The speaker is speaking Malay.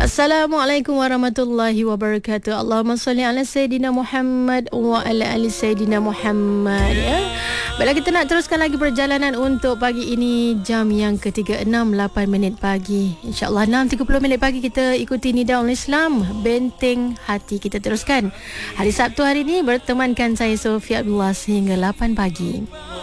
Assalamualaikum warahmatullahi wabarakatuh. Allahumma salli ala Sayyidina Muhammad wa ala ali Sayyidina Muhammad, ya. Baiklah, kita nak teruskan lagi perjalanan untuk pagi ini. Jam yang ke-3, 6:08 minit pagi. InsyaAllah 6:30 minit pagi kita ikuti Nidaul Islam, Benteng Hati. Kita teruskan hari Sabtu hari ini bertemankan saya Sofia Abdullah sehingga 8 pagi.